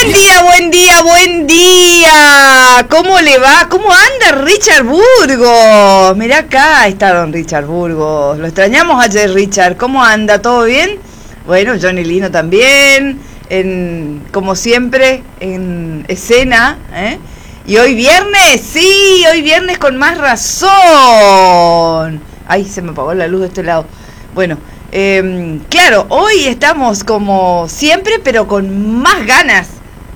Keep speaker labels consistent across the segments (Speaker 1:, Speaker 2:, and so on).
Speaker 1: Buen día, buen día. ¿Cómo le va? ¿Cómo anda Richard Burgos? Mirá, acá está don Richard Burgos. Lo extrañamos ayer, Richard. ¿Cómo anda? ¿Todo bien? Bueno, Johnny Lino también. Como siempre, en escena. Y hoy viernes, sí, hoy viernes con más razón. Ay, se me apagó la luz de este lado. Bueno, claro, hoy estamos como siempre, pero con más ganas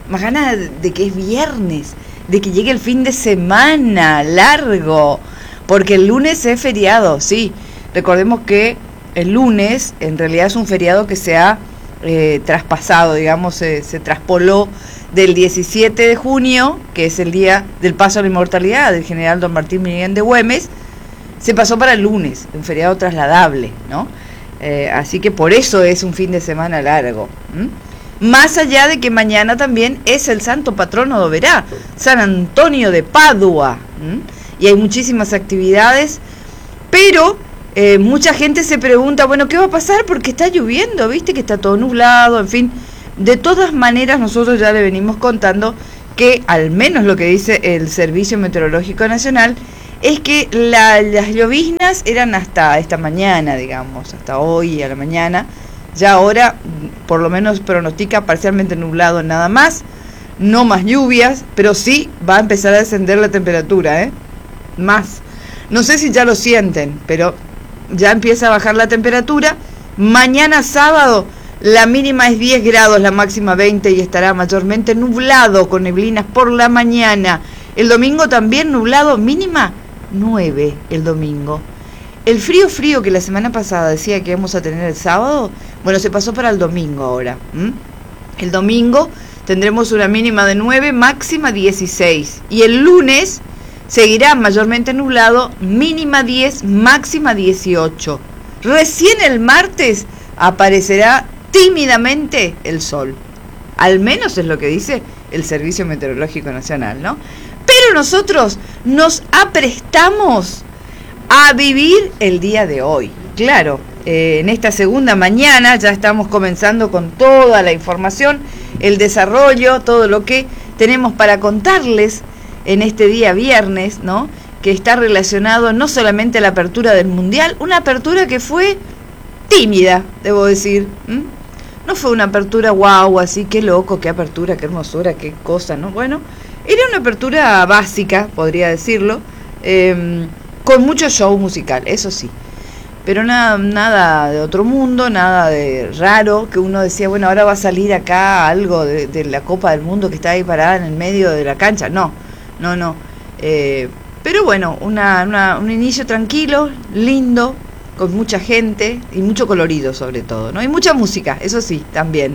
Speaker 1: de que es viernes, de que llegue el fin de semana largo, porque el lunes es feriado, sí. Recordemos que el lunes en realidad es un feriado que se ha traspasado, digamos, se traspoló del 17 de junio, que es el día del paso a la inmortalidad del general don Martín Miguel de Güemes, se pasó para el lunes, un feriado trasladable, ¿no? Así que por eso es un fin de semana largo. Más allá de que mañana también es el santo patrono de Oberá, San Antonio de Padua. Y hay muchísimas actividades, pero mucha gente se pregunta, bueno, ¿qué va a pasar? Porque está lloviendo, ¿viste? Que está todo nublado, en fin. De todas maneras, nosotros ya le venimos contando que, al menos lo que dice el Servicio Meteorológico Nacional, es que las lloviznas eran hasta esta mañana, digamos, hasta hoy a la mañana. Ya ahora, por lo menos pronostica parcialmente nublado nada más, no más lluvias, pero sí va a empezar a descender la temperatura, más. No sé si ya lo sienten, pero ya empieza a bajar la temperatura. Mañana sábado, la mínima es 10 grados, la máxima 20 y estará mayormente nublado con neblinas por la mañana. El domingo también nublado, mínima 9 el domingo. El frío que la semana pasada decía que íbamos a tener el sábado, bueno, se pasó para el domingo ahora. El domingo tendremos una mínima de 9, máxima 16. Y el lunes seguirá mayormente nublado, mínima 10, máxima 18. Recién el martes aparecerá tímidamente el sol. Al menos es lo que dice el Servicio Meteorológico Nacional, ¿no? Pero nosotros nos aprestamos a vivir el día de hoy. Claro, en esta segunda mañana ya estamos comenzando con toda la información, el desarrollo, todo lo que tenemos para contarles en este día viernes, ¿no? Que está relacionado no solamente a la apertura del Mundial, una apertura que fue tímida, debo decir. No fue una apertura wow, así, qué loco, qué apertura, qué hermosura, qué cosa, ¿no? Bueno, era una apertura básica, podría decirlo, con mucho show musical, eso sí. Pero nada de otro mundo, nada de raro, que uno decía, bueno, ahora va a salir acá algo de la Copa del Mundo que está ahí parada en el medio de la cancha. No. Pero bueno, un inicio tranquilo, lindo, con mucha gente y mucho colorido sobre todo, ¿no? Y mucha música, eso sí, también.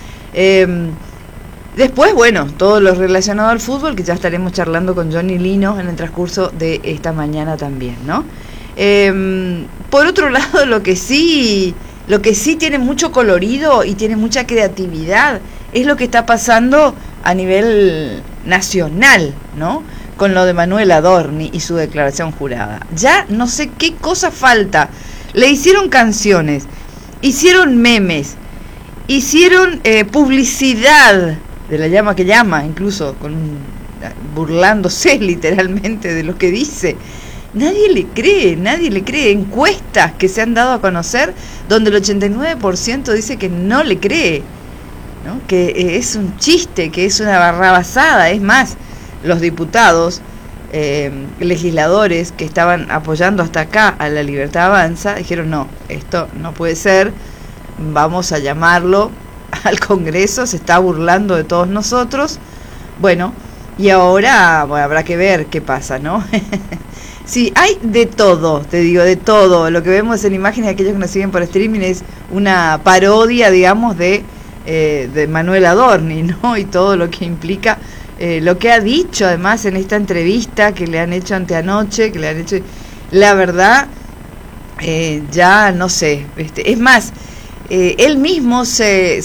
Speaker 1: Después, bueno, todo lo relacionado al fútbol, que ya estaremos charlando con Johnny Lino en el transcurso de esta mañana también, ¿no? Por otro lado, lo que sí tiene mucho colorido y tiene mucha creatividad es lo que está pasando a nivel nacional, ¿no? Con lo de Manuel Adorni y su declaración jurada. Ya no sé qué cosa falta. Le hicieron canciones, hicieron memes, hicieron publicidad de La Llama que Llama, incluso burlándose literalmente de lo que dice. Nadie le cree. Encuestas que se han dado a conocer donde el 89% dice que no le cree, ¿no? Que es un chiste, que es una barrabasada. Es más, los diputados, legisladores que estaban apoyando hasta acá a La Libertad Avanza, dijeron no, esto no puede ser, vamos a llamarlo al Congreso, se está burlando de todos nosotros. Bueno, y ahora habrá que ver qué pasa, ¿no? Sí, hay de todo, te digo, de todo. Lo que vemos en imágenes de aquellos que nos siguen por streaming es una parodia, digamos, de Manuel Adorni, ¿no? Y todo lo que implica, lo que ha dicho además en esta entrevista que le han hecho anteanoche, que le han hecho, la verdad, ya no sé, es más, él mismo se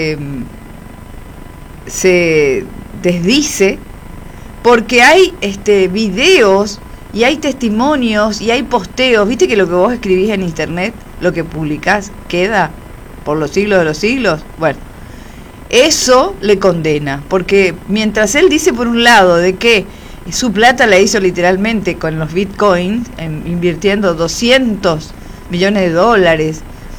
Speaker 1: desdice porque hay videos y hay testimonios y hay posteos. Viste que lo que vos escribís en internet, lo que publicás, queda por los siglos de los siglos. Bueno, eso le condena, porque mientras él dice por un lado de que su plata la hizo literalmente con los bitcoins, invirtiendo 200 millones de dólares,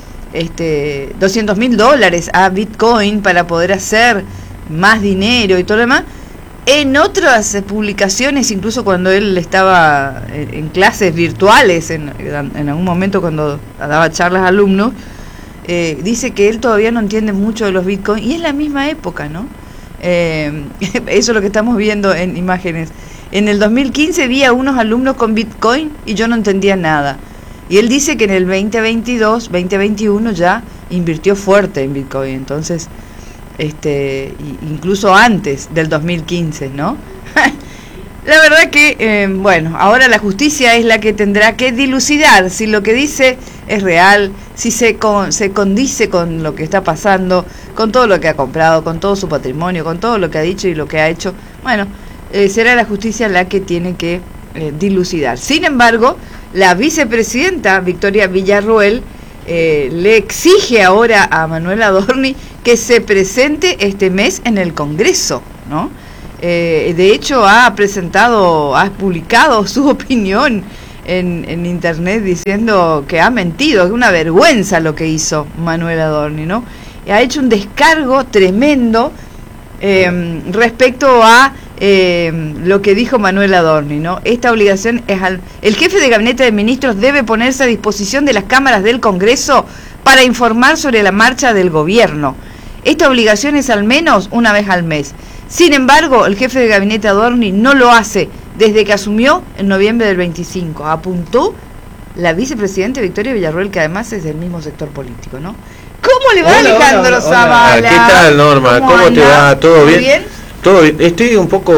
Speaker 1: $200.000 a bitcoin para poder hacer más dinero y todo lo demás. En otras publicaciones, incluso cuando él estaba en clases virtuales, en algún momento cuando daba charlas a alumnos, dice que él todavía no entiende mucho de los bitcoins, y es la misma época, ¿no? Eso es lo que estamos viendo en imágenes. En el 2015 vi a unos alumnos con bitcoin y yo no entendía nada. Y él dice que en el 2022, 2021 ya invirtió fuerte en bitcoin, entonces... incluso antes del 2015, ¿no? La verdad que, bueno, ahora la justicia es la que tendrá que dilucidar si lo que dice es real, si se condice con lo que está pasando, con todo lo que ha comprado, con todo su patrimonio, con todo lo que ha dicho y lo que ha hecho. Bueno, será la justicia la que tiene que dilucidar. Sin embargo, la vicepresidenta Victoria Villarroel le exige ahora a Manuel Adorni que se presente este mes en el Congreso, ¿no? De hecho ha publicado su opinión en internet diciendo que ha mentido, que es una vergüenza lo que hizo Manuel Adorni, ¿no? Ha hecho un descargo tremendo respecto a lo que dijo Manuel Adorni, ¿no? Esta obligación es el jefe de gabinete de ministros debe ponerse a disposición de las cámaras del Congreso para informar sobre la marcha del gobierno. Esta obligación es al menos una vez al mes. Sin embargo, el jefe de gabinete Adorni no lo hace desde que asumió en noviembre del 25. Apuntó la vicepresidenta Victoria Villarroel, que además es del mismo sector político, ¿no? ¿Cómo le va, Alejandro Zavala?
Speaker 2: ¿Qué tal, Norma? ¿Cómo te va? ¿Todo bien? Todo bien. Estoy un poco...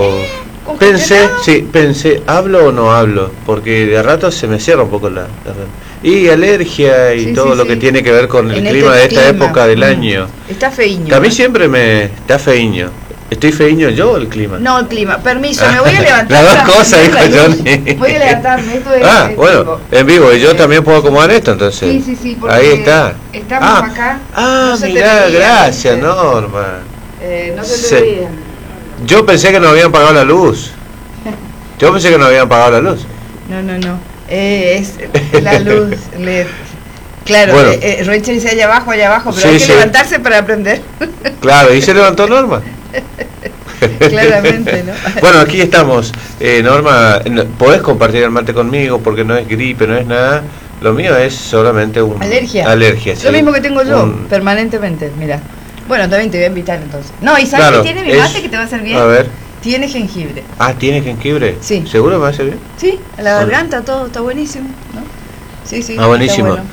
Speaker 2: Pensé, ¿hablo o no hablo? Porque de a rato se me cierra un poco la y alergia y todo lo que tiene que ver con el clima de esta época del año.
Speaker 1: Está feiño.
Speaker 2: Que a mí siempre está feiño. ¿Estoy feiño yo o el clima?
Speaker 1: No, el clima. Permiso, me voy a levantar.
Speaker 2: Las dos cosas, dijo Johnny.
Speaker 1: Voy a levantarme, esto es
Speaker 2: bueno,
Speaker 1: vivo.
Speaker 2: En vivo, y yo también puedo acomodar esto, entonces.
Speaker 1: Sí, porque
Speaker 2: ahí está.
Speaker 1: Estamos acá.
Speaker 2: No mirá, gracias, Norma.
Speaker 1: No se te olviden.
Speaker 2: Yo pensé que nos habían pagado la luz.
Speaker 1: No. Es la luz LED. Claro,
Speaker 2: bueno,
Speaker 1: Rachel dice allá abajo, pero hay que levantarse para aprender.
Speaker 2: Claro, y se levantó Norma.
Speaker 1: Claramente, ¿no?
Speaker 2: Bueno, aquí estamos. Norma, podés compartir el mate conmigo porque no es gripe, no es nada. Lo mío es solamente alergia, sí.
Speaker 1: Lo mismo que tengo yo, permanentemente, mira. Bueno, también te voy a invitar entonces. No, ¿y sabes qué tiene mi mate que te va a hacer bien?
Speaker 2: A ver.
Speaker 1: Tiene jengibre.
Speaker 2: ¿Tiene jengibre?
Speaker 1: Sí.
Speaker 2: ¿Seguro me va a hacer bien?
Speaker 1: Sí, a la garganta todo, está buenísimo, ¿no? Sí.
Speaker 2: Buenísimo.
Speaker 1: Bueno.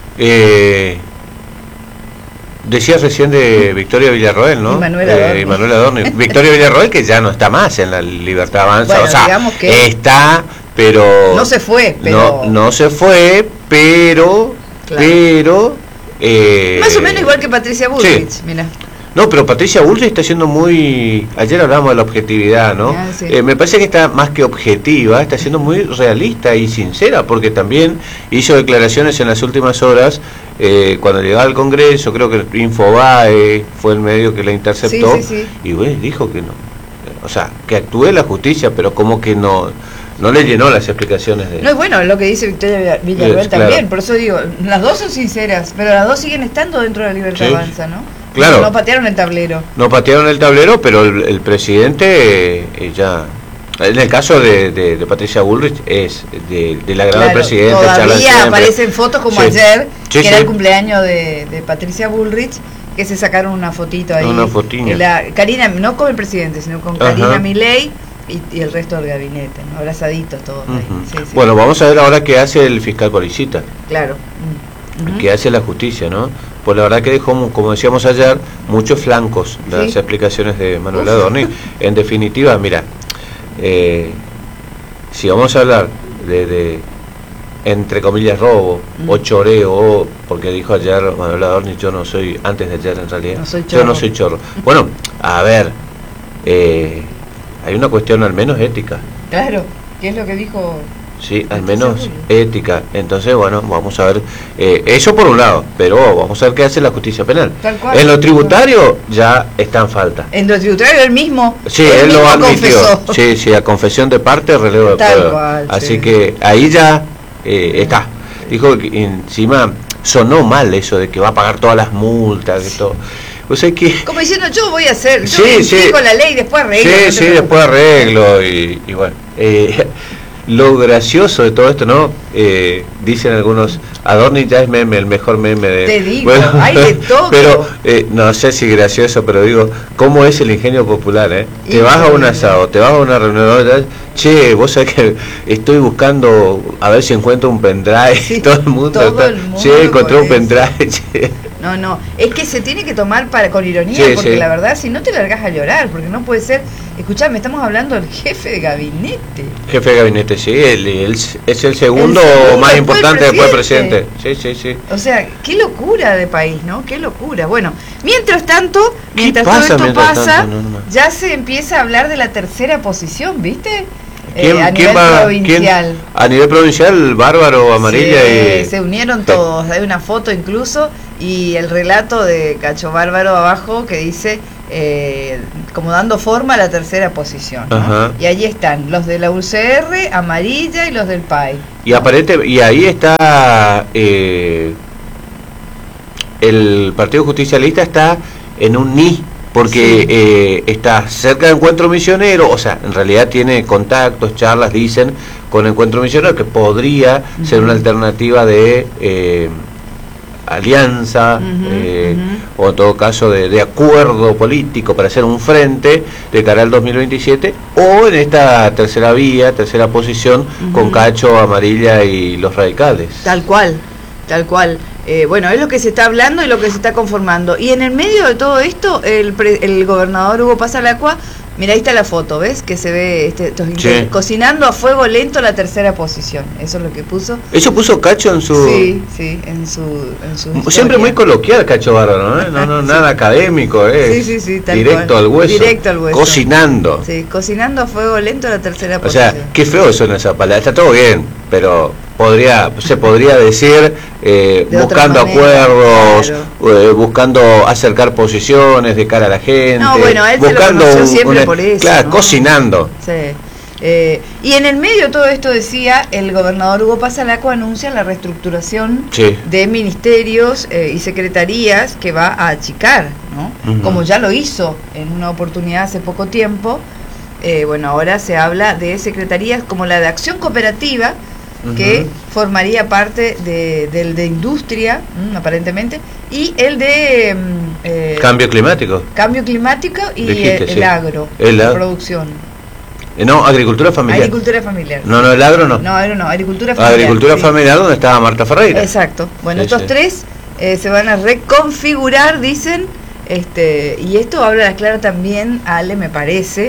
Speaker 2: Decías recién de Victoria Villarroel, ¿no?
Speaker 1: Y
Speaker 2: Manuel Adorni. Victoria Villarroel, que ya no está más en la Libertad Avanza.
Speaker 1: Bueno,
Speaker 2: o sea,
Speaker 1: digamos que
Speaker 2: está, pero...
Speaker 1: No se fue, pero...
Speaker 2: No se fue, pero...
Speaker 1: Claro.
Speaker 2: Pero...
Speaker 1: más o menos igual que Patricia Bullrich,
Speaker 2: sí.
Speaker 1: mira.
Speaker 2: No, pero Patricia Bullrich está siendo muy... Ayer hablamos de la objetividad, ¿no?
Speaker 1: Sí.
Speaker 2: Me parece que está más que objetiva, está siendo muy realista y sincera, porque también hizo declaraciones en las últimas horas, cuando llegaba al Congreso, creo que Infobae fue el medio que la interceptó,
Speaker 1: sí.
Speaker 2: Y bueno, dijo que no. O sea, que actúe la justicia, pero como que no le llenó las explicaciones de...
Speaker 1: No es bueno lo que dice Victoria Villarroel también, claro. Por eso digo, las dos son sinceras, pero las dos siguen estando dentro de la Libertad Avanza, ¿no?
Speaker 2: Claro.
Speaker 1: No patearon el tablero.
Speaker 2: No patearon el tablero, pero el presidente ya... En el caso de Patricia Bullrich es del agrado del presidente.
Speaker 1: Todavía aparecen fotos como ayer, que era el cumpleaños de Patricia Bullrich, que se sacaron una fotito ahí.
Speaker 2: Una fotiña.
Speaker 1: Karina, no con el presidente, sino con Karina Milei y el resto del gabinete, ¿no? Abrazaditos todos ahí. Sí.
Speaker 2: Bueno, vamos a ver ahora qué hace el fiscal Policita.
Speaker 1: Claro.
Speaker 2: Qué hace la justicia, ¿no? Pues la verdad que dejó, como decíamos ayer, muchos flancos las explicaciones de Manuel Adorni. En definitiva, mira, si vamos a hablar de entre comillas robo o choreo, porque dijo ayer Manuel Adorni, yo no soy, antes de ayer en realidad, yo no soy chorro. Bueno, a ver, hay una cuestión al menos ética.
Speaker 1: Claro, ¿qué es lo que dijo
Speaker 2: Sí, al
Speaker 1: Estoy
Speaker 2: menos
Speaker 1: segura.
Speaker 2: ética. Entonces, bueno, vamos a ver, eso por un lado, pero vamos a ver qué hace la justicia penal.
Speaker 1: Tal cual.
Speaker 2: En lo tributario ya está en falta.
Speaker 1: En lo tributario él mismo.
Speaker 2: Sí,
Speaker 1: él
Speaker 2: él lo
Speaker 1: mismo
Speaker 2: admitió.
Speaker 1: confesó.
Speaker 2: Sí, sí, a confesión de parte, relevo de
Speaker 1: Tal
Speaker 2: prueba.
Speaker 1: cual,
Speaker 2: Así
Speaker 1: sí.
Speaker 2: que ahí ya está. Dijo que encima sonó mal eso de que va a pagar todas las multas, que todo. O sea que...
Speaker 1: Como diciendo, yo voy a hacer, yo
Speaker 2: Sí, sí.
Speaker 1: con la ley, después arreglo.
Speaker 2: Sí,
Speaker 1: no te
Speaker 2: sí,
Speaker 1: preocupes.
Speaker 2: después arreglo y bueno. Lo gracioso de todo esto, ¿no? Dicen algunos, Adorni ya es meme, el mejor meme de...
Speaker 1: Te digo, hay de todo.
Speaker 2: Pero, no sé si gracioso, pero digo, ¿cómo es el ingenio popular, eh? Te vas a un asado, te vas a una reunión, che, vos sabés que estoy buscando a ver si encuentro un pendrive,
Speaker 1: Sí,
Speaker 2: todo el mundo
Speaker 1: todo
Speaker 2: está,
Speaker 1: el mundo
Speaker 2: che, encontré un
Speaker 1: con eso.
Speaker 2: pendrive, che.
Speaker 1: No, es que se tiene que tomar con ironía,
Speaker 2: Sí,
Speaker 1: porque
Speaker 2: sí.
Speaker 1: la verdad, si no te largas a llorar, porque no puede ser. Escuchame, estamos hablando del jefe de gabinete.
Speaker 2: Jefe de gabinete, sí, él es el segundo más
Speaker 1: después
Speaker 2: importante
Speaker 1: del
Speaker 2: después del
Speaker 1: presidente.
Speaker 2: presidente. Sí, sí, sí.
Speaker 1: O sea, qué locura de país, ¿no? Qué locura. Bueno, mientras tanto, mientras
Speaker 2: pasa
Speaker 1: todo esto
Speaker 2: mientras
Speaker 1: pasa,
Speaker 2: tanto, Norma?
Speaker 1: ya se empieza a hablar de la tercera posición, ¿viste?
Speaker 2: ¿Quién,
Speaker 1: A
Speaker 2: quién
Speaker 1: nivel
Speaker 2: va?
Speaker 1: provincial.
Speaker 2: ¿Quién? A nivel provincial, Bárbaro, Amarilla
Speaker 1: Sí,
Speaker 2: y...
Speaker 1: se unieron todos, hay una foto incluso y el relato de Cacho Bárbaro abajo que dice como dando forma a la tercera posición, ¿no?
Speaker 2: Ajá.
Speaker 1: Y allí están los de la UCR, Amarilla y los del PAI.
Speaker 2: Y y ahí está el Partido Justicialista está en un ni, porque está cerca de Encuentro Misionero, o sea, en realidad tiene contactos, charlas, dicen, con Encuentro Misionero, que podría ser una alternativa de alianza, o en todo caso de acuerdo político para hacer un frente de cara al 2027, o en esta tercera vía, tercera posición, con Cacho, Amarilla y los radicales.
Speaker 1: Tal cual, tal cual. Bueno, es lo que se está hablando y lo que se está conformando. Y en el medio de todo esto, el gobernador Hugo Pasalacua, mira, ahí está la foto, ¿ves? Que se ve
Speaker 2: Sí.
Speaker 1: cocinando a fuego lento la tercera posición. Eso es lo que puso.
Speaker 2: Eso puso Cacho en su...
Speaker 1: Sí, en su
Speaker 2: Siempre
Speaker 1: historia.
Speaker 2: muy coloquial Cacho Bárbaro, ¿no? No,
Speaker 1: Sí.
Speaker 2: nada académico,
Speaker 1: Sí, tal
Speaker 2: directo
Speaker 1: cual.
Speaker 2: al hueso.
Speaker 1: Directo al hueso.
Speaker 2: Cocinando.
Speaker 1: Sí, cocinando a fuego lento la tercera
Speaker 2: O
Speaker 1: posición.
Speaker 2: sea, qué feo suena esa palabra. Está todo bien, pero se podría decir buscando
Speaker 1: otra manera,
Speaker 2: acuerdos,
Speaker 1: claro.
Speaker 2: buscando acercar posiciones de cara a la gente.
Speaker 1: No, bueno, a él se lo conoció siempre por eso,
Speaker 2: Claro,
Speaker 1: ¿no?
Speaker 2: cocinando.
Speaker 1: Sí. Y en el medio de todo esto, decía, el gobernador Hugo Pasalacua anuncia la reestructuración
Speaker 2: Sí.
Speaker 1: de ministerios y secretarías que va a achicar, ¿no?
Speaker 2: Ujú.
Speaker 1: Como ya lo hizo en una oportunidad hace poco tiempo. Bueno, ahora se habla de secretarías como la de Acción Cooperativa, que formaría parte del de Industria, aparentemente, y el de
Speaker 2: Cambio climático.
Speaker 1: Cambio Climático y
Speaker 2: Dijiste,
Speaker 1: el
Speaker 2: sí.
Speaker 1: agro,
Speaker 2: El
Speaker 1: la
Speaker 2: ag-
Speaker 1: producción.
Speaker 2: No, agricultura familiar.
Speaker 1: Agricultura familiar.
Speaker 2: No, el agro no.
Speaker 1: No, agricultura familiar.
Speaker 2: Agricultura
Speaker 1: sí.
Speaker 2: familiar, donde estaba Marta Ferreira.
Speaker 1: Exacto. Bueno,
Speaker 2: Sí,
Speaker 1: estos
Speaker 2: sí.
Speaker 1: tres se van a reconfigurar, dicen, y esto habla claro también, Ale, me parece,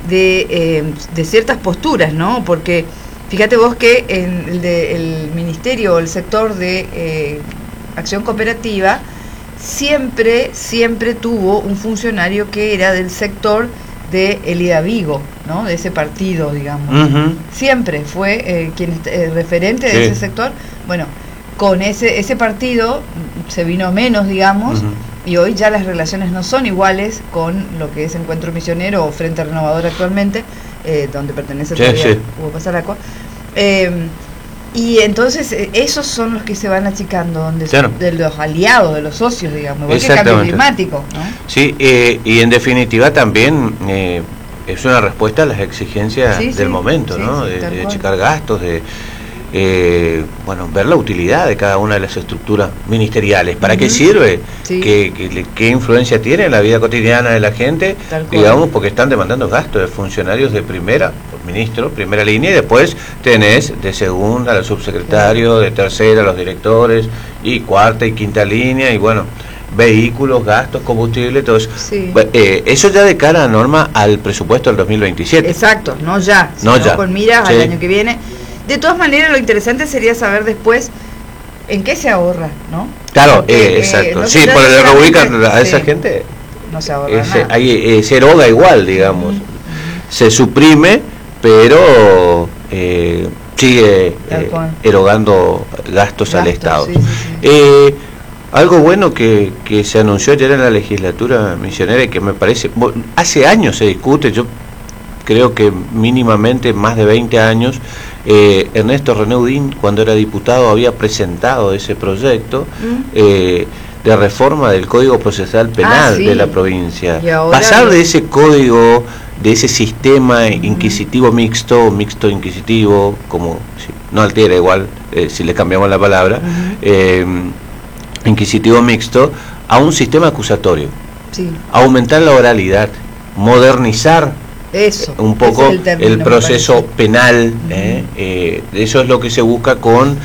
Speaker 1: de ciertas posturas, ¿no? Porque fíjate vos que en el ministerio o el sector de Acción Cooperativa siempre tuvo un funcionario que era del sector de Elida Vigo, ¿no? De ese partido, digamos.
Speaker 2: Ujú.
Speaker 1: Siempre fue referente de
Speaker 2: Sí.
Speaker 1: ese sector. Bueno, con ese partido se vino menos, digamos,
Speaker 2: Ujú.
Speaker 1: y hoy ya las relaciones no son iguales con lo que es Encuentro Misionero o Frente Renovador actualmente, donde pertenece
Speaker 2: Sí,
Speaker 1: todavía
Speaker 2: sí.
Speaker 1: Hugo Pasalacua. Y entonces esos son los que se van achicando,
Speaker 2: Claro.
Speaker 1: de los aliados, de los socios, digamos, igual que el cambio
Speaker 2: Exactamente.
Speaker 1: climático, ¿no?
Speaker 2: Sí, y en definitiva también es una respuesta a las exigencias
Speaker 1: Sí,
Speaker 2: del
Speaker 1: sí,
Speaker 2: momento,
Speaker 1: sí,
Speaker 2: ¿no?
Speaker 1: sí,
Speaker 2: de
Speaker 1: tal cual.
Speaker 2: achicar gastos, de ver la utilidad de cada una de las estructuras ministeriales. ¿Para qué sirve?
Speaker 1: Sí.
Speaker 2: ¿Qué influencia tiene en la vida cotidiana de la gente?
Speaker 1: Tal cual.
Speaker 2: Digamos, porque están demandando gastos de funcionarios de primera, ministro, primera línea, y después tenés de segunda a los subsecretarios, de tercera a los directores, y cuarta y quinta línea, y bueno, vehículos, gastos, combustible, todo eso.
Speaker 1: Sí.
Speaker 2: Eso ya de cara a Norma al presupuesto del 2027.
Speaker 1: Exacto, no ya,
Speaker 2: No
Speaker 1: sino
Speaker 2: ya.
Speaker 1: con miras al
Speaker 2: Sí.
Speaker 1: año que viene. De todas maneras, lo interesante sería saber después en qué se ahorra, ¿no?
Speaker 2: Claro,
Speaker 1: Porque,
Speaker 2: exacto.
Speaker 1: no
Speaker 2: sí,
Speaker 1: se
Speaker 2: por el
Speaker 1: trata
Speaker 2: reubican
Speaker 1: solamente-
Speaker 2: a esa
Speaker 1: sí,
Speaker 2: gente,
Speaker 1: no se ahorra nada.
Speaker 2: ahí se eroga igual, digamos. Se suprime, pero sigue erogando gastos al Estado.
Speaker 1: Sí, sí, sí.
Speaker 2: Algo bueno que se anunció ayer en la legislatura misionera y que me parece, hace años se discute, yo creo que mínimamente más de 20 años, Ernesto René Udín, cuando era diputado, había presentado ese proyecto de reforma del Código Procesal Penal de la provincia. Pasar de ese código, de ese sistema inquisitivo mixto inquisitivo, como no altera igual si le cambiamos la palabra, inquisitivo mixto, a un sistema acusatorio, aumentar la oralidad, modernizar un poco el proceso penal, eso es lo que se busca con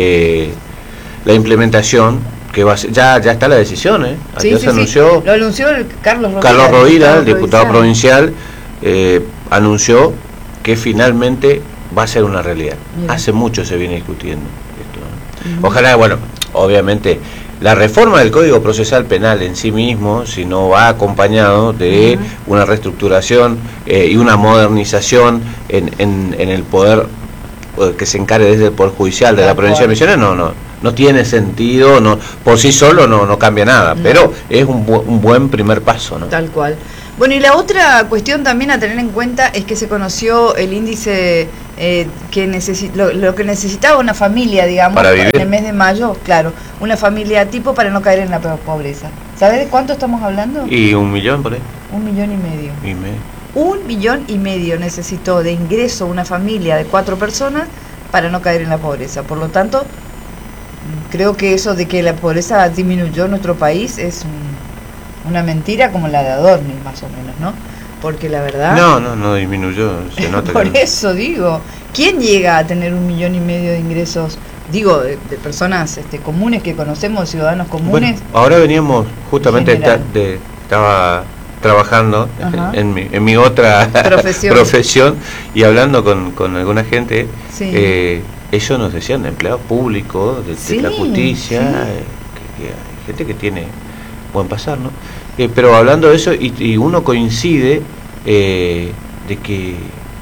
Speaker 2: la implementación que va a ser, ya está la decisión, ayer se anunció,
Speaker 1: lo anunció Carlos
Speaker 2: Rovira, el diputado provincial, anunció que finalmente va a ser una realidad. Hace mucho se viene discutiendo esto, ¿no? Ojalá, bueno, obviamente la reforma del Código Procesal Penal en sí mismo, si no va acompañado de una reestructuración y una modernización en el poder que se encargue desde el Poder Judicial de la provincia de Misiones, no tiene sentido, por sí solo no cambia nada, pero es un buen primer paso, ¿no?
Speaker 1: Tal cual. Bueno, y la otra cuestión también a tener en cuenta es que se conoció el índice que lo que necesitaba una familia, digamos, en el mes de mayo, claro, una familia tipo para no caer en la pobreza. ¿Sabes de cuánto estamos hablando?
Speaker 2: Y 1 millón por ahí.
Speaker 1: 1,5 millones. 1,5 millones necesitó de ingreso una familia de 4 personas para no caer en la pobreza. Por lo tanto, creo que eso de que la pobreza disminuyó en nuestro país es una mentira como la de Adorni, más o menos, ¿no? Porque la verdad...
Speaker 2: No disminuyó, se nota.
Speaker 1: Por eso digo, ¿quién llega a tener 1,5 millones de ingresos? Digo, de personas comunes que conocemos, ciudadanos comunes.
Speaker 2: Bueno, ahora veníamos, justamente estaba trabajando en mi otra profesión y hablando con alguna gente, ellos nos decían, empleados públicos de la justicia, que hay gente que tiene buen pasar, ¿no? Pero hablando de eso, y uno coincide de que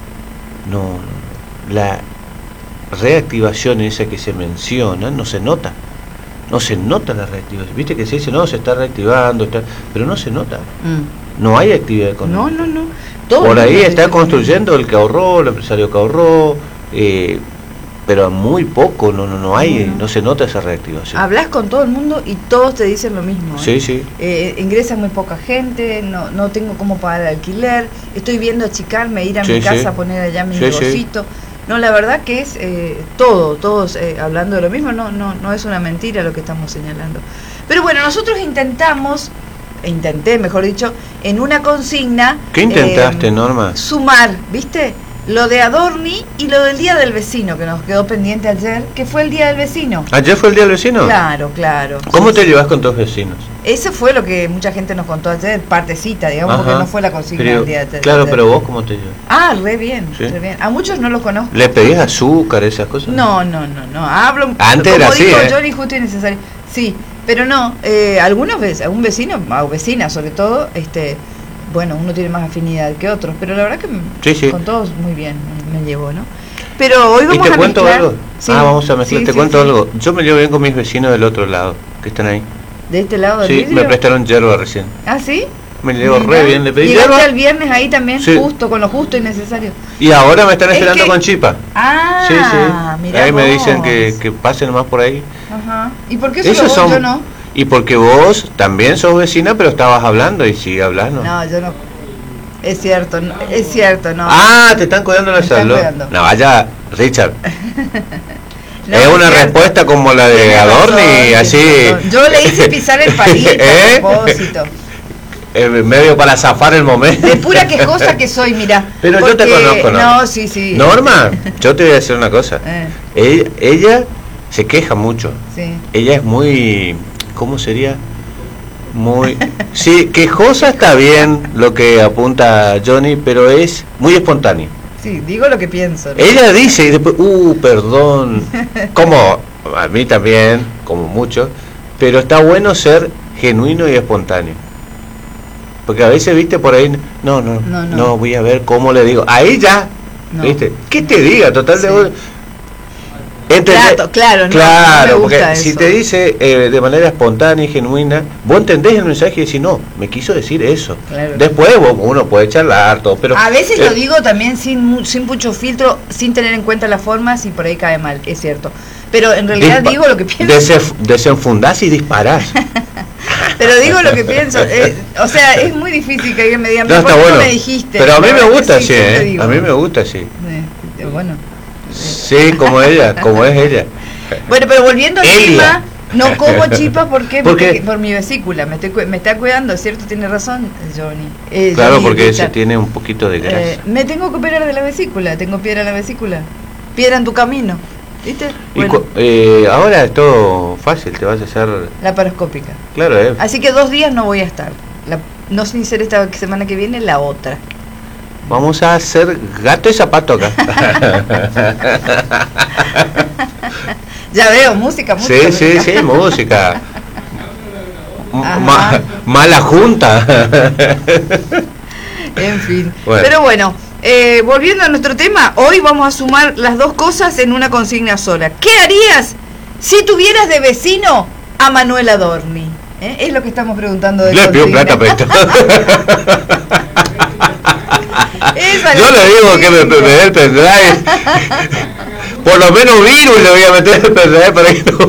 Speaker 2: la reactivación esa que se menciona no se nota la reactivación. Viste que se dice, se está reactivando, pero no se nota. No hay actividad económica. No. Por ahí está construyendo el que ahorró, el empresario que ahorró, pero muy poco, no se nota esa reactivación.
Speaker 1: Hablas con todo el mundo y todos te dicen lo mismo.
Speaker 2: Sí.
Speaker 1: Ingresa muy poca gente, no tengo cómo pagar el alquiler, estoy viendo achicarme, ir a mi casa a poner allá mi negocito. No, la verdad que es todos hablando de lo mismo, no es una mentira lo que estamos señalando. Pero bueno, nosotros intenté, mejor dicho, en una consigna...
Speaker 2: ¿Qué intentaste, Norma?
Speaker 1: Sumar, ¿viste? Lo de Adorni y lo del Día del Vecino, que nos quedó pendiente ayer, que fue el Día del Vecino.
Speaker 2: ¿Ayer fue el Día del Vecino?
Speaker 1: Claro.
Speaker 2: ¿Cómo te llevas con tus vecinos?
Speaker 1: Ese fue lo que mucha gente nos contó ayer, partecita, digamos, porque no fue la consigna del Día del
Speaker 2: Claro, pero vos, ¿cómo te llevas?
Speaker 1: Re bien. A muchos no los conozco.
Speaker 2: ¿Le pedís azúcar, esas cosas?
Speaker 1: No. Hablo,
Speaker 2: antes
Speaker 1: como
Speaker 2: era así,
Speaker 1: dijo Johnny, justo y necesario. Sí, pero no, algunas veces, algún vecino, o vecina sobre todo, bueno, uno tiene más afinidad que otros, pero la verdad que con todos muy bien me llevo, ¿no? Pero hoy vamos
Speaker 2: ¿Y te
Speaker 1: a
Speaker 2: cuento
Speaker 1: mezclar...
Speaker 2: algo? Vamos a mezclar, te cuento algo. Yo me llevo bien con mis vecinos del otro lado, que están ahí.
Speaker 1: ¿De este lado del vidrio?
Speaker 2: Me prestaron yerba recién.
Speaker 1: ¿Ah, sí?
Speaker 2: Me llevo re bien, le pedí yerba.
Speaker 1: ¿Llegaste el viernes ahí también, justo, con lo justo y necesario?
Speaker 2: Y ahora me están esperando con chipa.
Speaker 1: Mirá
Speaker 2: ahí me dicen que pasen más por ahí.
Speaker 1: ¿Y por qué solo yo no?
Speaker 2: Y porque vos también sos vecina, pero estabas hablando y sigue hablando.
Speaker 1: No, yo no. Es cierto, no.
Speaker 2: Te están cuidando la salud. No, vaya, Richard. Es una respuesta como la de Adorni, así.
Speaker 1: Yo le hice pisar el palito a propósito.
Speaker 2: Medio para zafar el momento.
Speaker 1: De pura quejosa que soy, mira.
Speaker 2: Pero yo te conozco,
Speaker 1: ¿no? No, sí.
Speaker 2: Norma, yo te voy a decir una cosa. Ella se queja mucho.
Speaker 1: Sí.
Speaker 2: Ella es muy... ¿Cómo sería? Muy... Sí, quejosa está bien lo que apunta Johnny, pero es muy espontánea.
Speaker 1: Sí, digo lo que pienso, ¿no?
Speaker 2: Ella dice y después, perdón. Como a mí también, como muchos, pero está bueno ser genuino y espontáneo. Porque a veces, viste, por ahí, no, voy a ver cómo le digo. Ahí ya, viste, ¿qué te diga? Total,
Speaker 1: Claro, no me gusta
Speaker 2: porque
Speaker 1: eso.
Speaker 2: si te dice de manera espontánea y genuina, vos entendés el mensaje y decís, no, me quiso decir eso.
Speaker 1: Claro.
Speaker 2: Después uno puede charlar todo, pero
Speaker 1: A veces lo digo también sin mucho filtro, sin tener en cuenta las formas y por ahí cae mal, es cierto. Pero en realidad digo lo que pienso.
Speaker 2: Desenfundás y disparás.
Speaker 1: Pero digo lo que pienso. O sea, es muy difícil que alguien me diga,
Speaker 2: No,
Speaker 1: ¿por
Speaker 2: está
Speaker 1: qué
Speaker 2: bueno.
Speaker 1: no me dijiste?
Speaker 2: Pero a mí
Speaker 1: La
Speaker 2: me
Speaker 1: verdad
Speaker 2: gusta
Speaker 1: que
Speaker 2: así,
Speaker 1: siempre digo.
Speaker 2: A mí me gusta así.
Speaker 1: Bueno.
Speaker 2: Sí, como ella, como es ella.
Speaker 1: Bueno, pero volviendo al
Speaker 2: Elia.
Speaker 1: tema, no como chipas, ¿por qué?
Speaker 2: ¿Por qué?
Speaker 1: Porque por mi vesícula, me está cuidando, ¿cierto? Tiene razón, Johnny.
Speaker 2: Claro,
Speaker 1: Johnny
Speaker 2: porque
Speaker 1: Richard.
Speaker 2: ese tiene un poquito de grasa.
Speaker 1: Me tengo que operar de la vesícula, tengo piedra en la vesícula. Piedra en tu camino, ¿viste?
Speaker 2: Y
Speaker 1: Bueno,
Speaker 2: ahora es todo fácil, te vas a hacer...
Speaker 1: la paroscópica.
Speaker 2: Claro,
Speaker 1: Así que 2 días no voy a estar. No sin ser esta semana que viene, la otra.
Speaker 2: Vamos a hacer gato y zapato acá.
Speaker 1: Ya veo, música.
Speaker 2: Sí, música.
Speaker 1: Ajá.
Speaker 2: Mala junta.
Speaker 1: En fin.
Speaker 2: Bueno.
Speaker 1: Pero bueno, volviendo a nuestro tema, hoy vamos a sumar las dos cosas en una consigna sola. ¿Qué harías si tuvieras de vecino a Manuel Adorni? Es lo que estamos preguntando de
Speaker 2: Le pido
Speaker 1: consigna.
Speaker 2: plata para esto.
Speaker 1: Esa
Speaker 2: Yo
Speaker 1: es la
Speaker 2: le digo que me dé el pendrive. Por lo menos virus le voy a meter el pendrive para que no